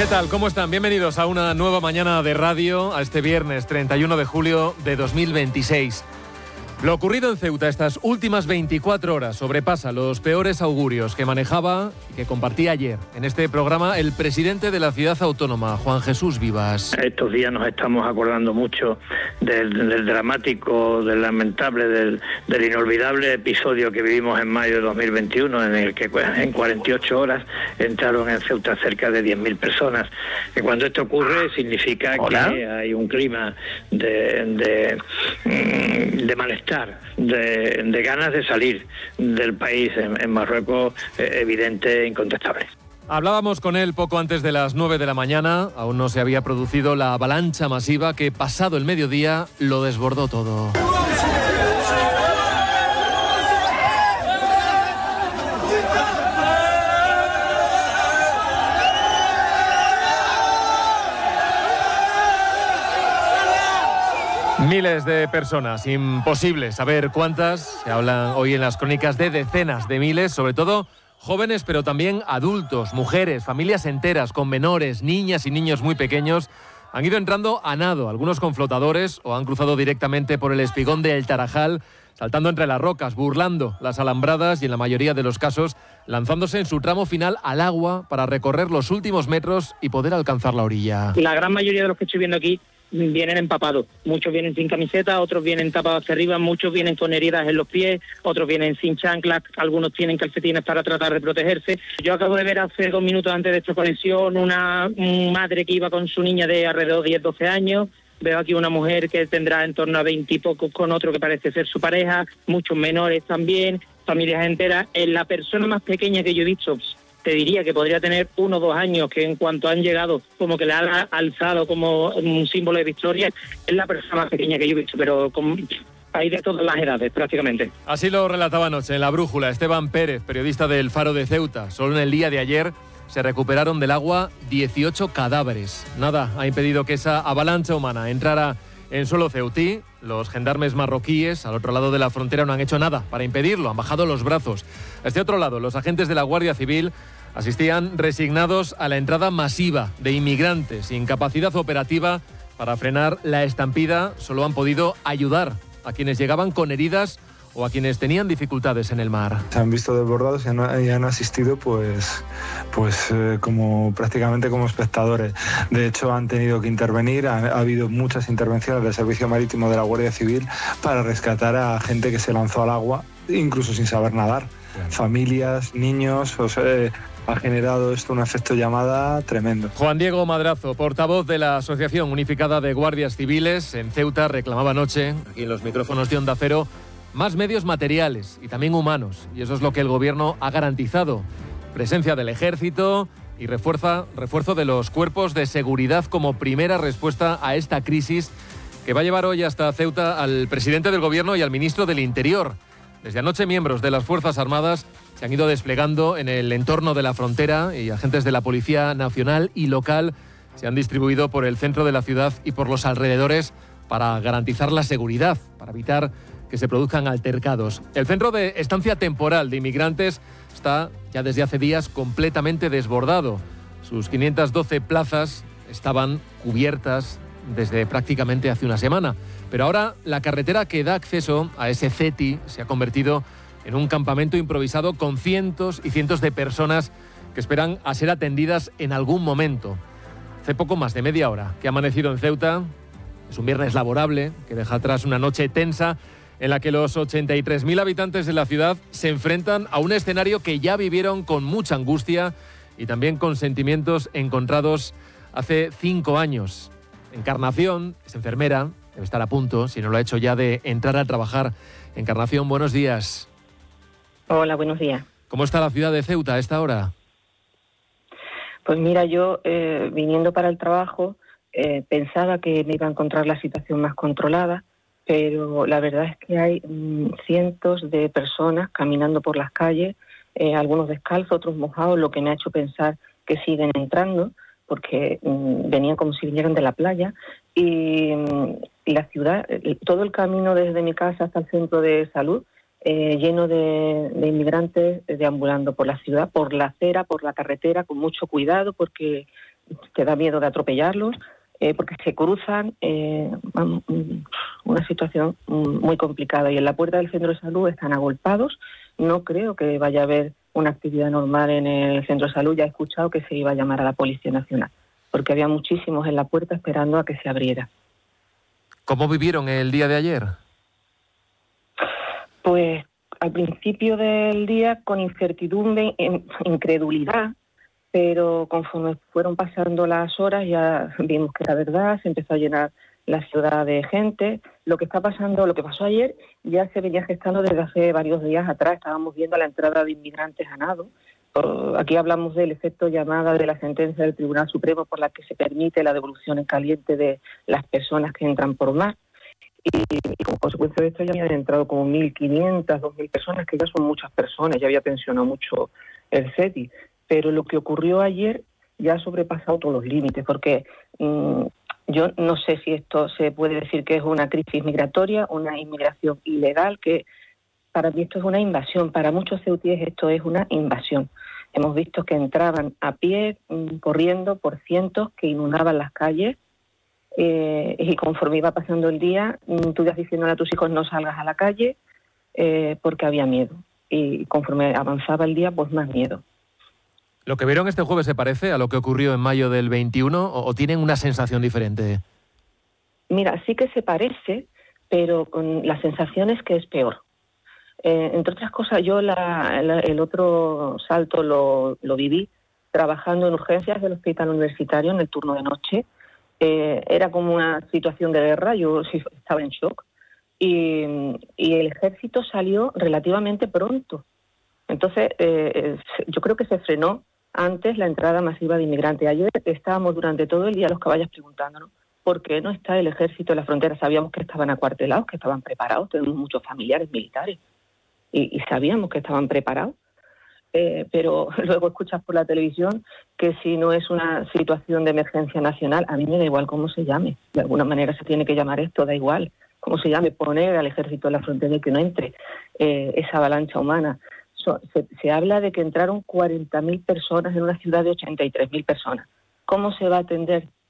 ¿Qué tal? ¿Cómo están? Bienvenidos a una nueva mañana de radio, a este viernes 31 de julio de 2026. Lo ocurrido en Ceuta estas últimas 24 horas sobrepasa los peores augurios que manejaba y que compartía ayer en este programa el presidente de la ciudad autónoma, Juan Jesús Vivas. Estos días nos estamos acordando mucho del dramático, del lamentable, del inolvidable episodio que vivimos en mayo de 2021, en el que en 48 horas entraron en Ceuta cerca de 10.000 personas. Y cuando esto ocurre significa que hay un clima de malestar, de ganas de salir del país en Marruecos, evidente e incontestable. Hablábamos con él poco antes de las 9 de la mañana, aún no se había producido la avalancha masiva que pasado el mediodía lo desbordó todo. Miles de personas, imposible saber cuántas, se hablan hoy en las crónicas de decenas de miles, sobre todo jóvenes, pero también adultos, mujeres, familias enteras con menores, niñas y niños muy pequeños, han ido entrando a nado, algunos con flotadores o han cruzado directamente por el espigón de El Tarajal, saltando entre las rocas, burlando las alambradas y en la mayoría de los casos lanzándose en su tramo final al agua para recorrer los últimos metros y poder alcanzar la orilla. La gran mayoría de los que estoy viendo aquí vienen empapados, muchos vienen sin camiseta, otros vienen tapados hacia arriba, muchos vienen con heridas en los pies, otros vienen sin chanclas, algunos tienen calcetines para tratar de protegerse. Yo acabo de ver hace 2 minutos antes de esta conexión una madre que iba con su niña de alrededor de 10-12 años, veo aquí una mujer que tendrá en torno a 20 y pocos con otro que parece ser su pareja, muchos menores también, familias enteras. La persona más pequeña que yo he visto, te diría que podría tener 1 o 2 años, que en cuanto han llegado, como que le han alzado como un símbolo de victoria, es la persona más pequeña que yo he visto, pero hay de todas las edades prácticamente. Así lo relataba anoche en La Brújula Esteban Pérez, periodista del Faro de Ceuta. Solo en el día de ayer se recuperaron del agua 18 cadáveres. Nada ha impedido que esa avalancha humana entrara en suelo ceutí. Los gendarmes marroquíes al otro lado de la frontera no han hecho nada para impedirlo, han bajado los brazos. A este otro lado, los agentes de la Guardia Civil asistían resignados a la entrada masiva de inmigrantes sin capacidad operativa para frenar la estampida. Solo han podido ayudar a quienes llegaban con heridas o a quienes tenían dificultades en el mar. Se han visto desbordados y han asistido como prácticamente como espectadores. De hecho, han tenido que intervenir, ha habido muchas intervenciones del Servicio Marítimo de la Guardia Civil para rescatar a gente que se lanzó al agua, incluso sin saber nadar. Bien. Familias, niños, ha generado esto un efecto llamada tremendo. Juan Diego Madrazo, portavoz de la Asociación Unificada de Guardias Civiles en Ceuta, reclamaba anoche, aquí en los micrófonos de Onda Cero, más medios materiales y también humanos. Y eso es lo que el gobierno ha garantizado. Presencia del ejército y refuerzo de los cuerpos de seguridad como primera respuesta a esta crisis que va a llevar hoy hasta Ceuta al presidente del gobierno y al ministro del Interior. Desde anoche, miembros de las Fuerzas Armadas se han ido desplegando en el entorno de la frontera y agentes de la Policía Nacional y local se han distribuido por el centro de la ciudad y por los alrededores para garantizar la seguridad, para evitar que se produzcan altercados. El centro de estancia temporal de inmigrantes está ya desde hace días completamente desbordado. Sus 512 plazas estaban cubiertas desde prácticamente hace una semana. Pero ahora la carretera que da acceso a ese CETI se ha convertido en un campamento improvisado con cientos y cientos de personas que esperan a ser atendidas en algún momento. Hace poco más de media hora que ha amanecido en Ceuta. Es un viernes laborable que deja atrás una noche tensa en la que los 83.000 habitantes de la ciudad se enfrentan a un escenario que ya vivieron con mucha angustia y también con sentimientos encontrados hace 5 años. Encarnación es enfermera, debe estar a punto, si no lo ha hecho ya, de entrar a trabajar. Encarnación, buenos días. Hola, buenos días. ¿Cómo está la ciudad de Ceuta a esta hora? Pues mira, yo viniendo para el trabajo pensaba que me iba a encontrar la situación más controlada, pero la verdad es que hay cientos de personas caminando por las calles, algunos descalzos, otros mojados, lo que me ha hecho pensar que siguen entrando, porque venían como si vinieran de la playa, y la ciudad, todo el camino desde mi casa hasta el centro de salud, lleno de inmigrantes deambulando por la ciudad, por la acera, por la carretera, con mucho cuidado, porque te da miedo de atropellarlos, porque se cruzan, una situación muy complicada. Y en la puerta del centro de salud están agolpados. No creo que vaya a haber una actividad normal en el centro de salud. Ya he escuchado que se iba a llamar a la Policía Nacional, porque había muchísimos en la puerta esperando a que se abriera. ¿Cómo vivieron el día de ayer? Pues al principio del día con incertidumbre, incredulidad, pero conforme fueron pasando las horas ya vimos que era verdad, se empezó a llenar la ciudad de gente. Lo que pasó ayer ya se venía gestando desde hace varios días atrás. Estábamos viendo la entrada de inmigrantes a nado. Aquí hablamos del efecto llamada de la sentencia del Tribunal Supremo por la que se permite la devolución en caliente de las personas que entran por mar. Y como consecuencia de esto ya habían entrado como 1.500, 2.000 personas, que ya son muchas personas, ya había tensionado mucho el CETI. Pero lo que ocurrió ayer ya ha sobrepasado todos los límites, porque yo no sé si esto se puede decir que es una crisis migratoria, una inmigración ilegal, que para mí esto es una invasión. Para muchos ceutíes esto es una invasión. Hemos visto que entraban a pie, corriendo por cientos, que inundaban las calles, y conforme iba pasando el día, tú ibas diciéndole a tus hijos no salgas a la calle porque había miedo. Y conforme avanzaba el día, pues más miedo. ¿Lo que vieron este jueves se parece a lo que ocurrió en mayo del 21 o tienen una sensación diferente? Mira, sí que se parece, pero con la sensación es que es peor. Entre otras cosas, yo el otro salto lo viví trabajando en urgencias del hospital universitario en el turno de noche. Era como una situación de guerra, yo sí estaba en shock. Y el ejército salió relativamente pronto. Entonces, yo creo que se frenó antes la entrada masiva de inmigrantes. Ayer estábamos durante todo el día los caballos preguntándonos por qué no está el ejército en la frontera. Sabíamos que estaban acuartelados, que estaban preparados, tenemos muchos familiares militares y sabíamos que estaban preparados, pero luego escuchas por la televisión que si no es una situación de emergencia nacional, a mí me da igual cómo se llame, de alguna manera se tiene que llamar esto, da igual cómo se llame, poner al ejército en la frontera y que no entre esa avalancha humana. Se habla de que entraron 40.000 personas en una ciudad de 83.000 personas. ¿Cómo se va a atender